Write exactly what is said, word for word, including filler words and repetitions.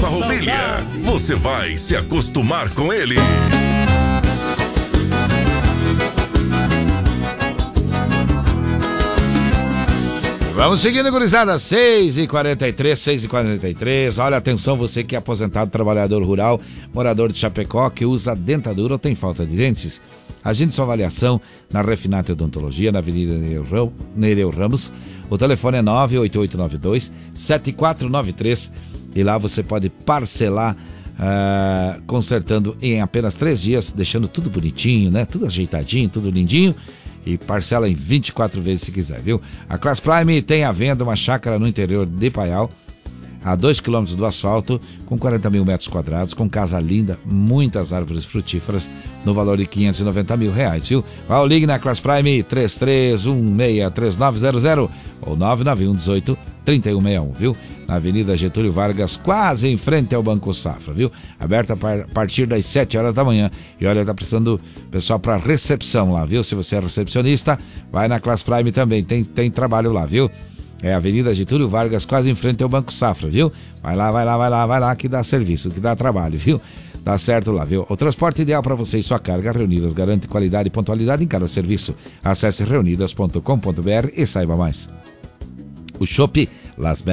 Farroupilha. Você vai se acostumar com ele. Vamos seguindo, gurizada, seis e quarenta e três, seis e quarenta e três. Olha, atenção, você que é aposentado, trabalhador rural, morador de Chapecó, que usa dentadura ou tem falta de dentes. Agende sua avaliação na Refinate Odontologia, na Avenida Nereu Ramos. O telefone é nove oito oito nove dois, sete quatro nove três e lá você pode parcelar, uh, consertando em apenas três dias, deixando tudo bonitinho, né? Tudo ajeitadinho, tudo lindinho. E parcela em vinte e quatro vezes se quiser, viu? A Class Prime tem à venda uma chácara no interior de Paial, a dois quilômetros do asfalto, com quarenta mil metros quadrados, com casa linda, muitas árvores frutíferas, no valor de quinhentos e noventa mil reais, viu? Vá, ligue na Class Prime três três um seis três nove zero zero ou nove nove um um oito, três um seis um, viu? Na Avenida Getúlio Vargas, quase em frente ao Banco Safra, viu? Aberta a partir das sete horas da manhã. E olha, tá precisando pessoal para recepção lá, viu? Se você é recepcionista, vai na Class Prime também, tem, tem trabalho lá, viu? É Avenida Getúlio Vargas, quase em frente ao Banco Safra, viu? Vai lá, vai lá, vai lá, vai lá, que dá serviço, que dá trabalho, viu? Dá certo lá, viu? O transporte ideal para você e sua carga. Reunidas garante qualidade e pontualidade em cada serviço. Acesse reunidas ponto com ponto br e saiba mais. O Chopp Las